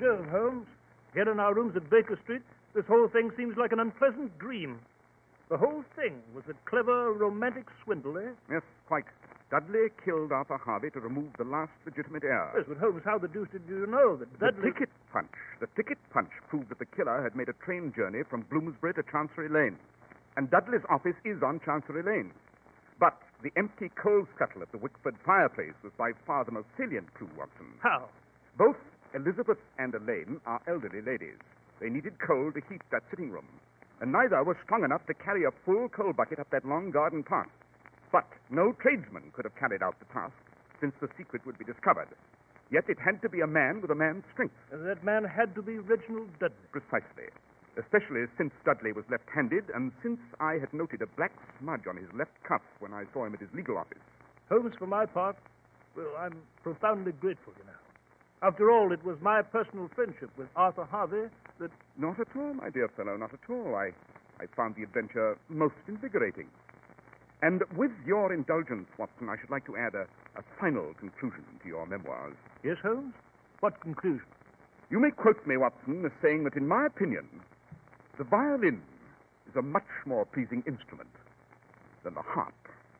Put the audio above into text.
Jove, Holmes. Here in our rooms at Baker Street, this whole thing seems like an unpleasant dream. The whole thing was a clever, romantic swindle, eh? Yes, quite. Dudley killed Arthur Harvey to remove the last legitimate heir. Yes, but Holmes, how the deuce did you know that Dudley... The ticket punch proved that the killer had made a train journey from Bloomsbury to Chancery Lane. And Dudley's office is on Chancery Lane. But the empty coal scuttle at the Wickford fireplace was by far the most salient clue, Watson. How? Both Elizabeth and Elaine are elderly ladies. They needed coal to heat that sitting room. And neither was strong enough to carry a full coal bucket up that long garden path. But no tradesman could have carried out the task, since the secret would be discovered. Yet it had to be a man with a man's strength. And that man had to be Reginald Dudley. Precisely. Especially since Dudley was left-handed, and since I had noted a black smudge on his left cuff when I saw him at his legal office. Holmes, for my part, well, I'm profoundly grateful, you know. After all, it was my personal friendship with Arthur Harvey that... Not at all, my dear fellow, not at all. I found the adventure most invigorating. And with your indulgence, Watson, I should like to add a final conclusion to your memoirs. Yes, Holmes? What conclusion? You may quote me, Watson, as saying that, in my opinion, the violin is a much more pleasing instrument than the harp.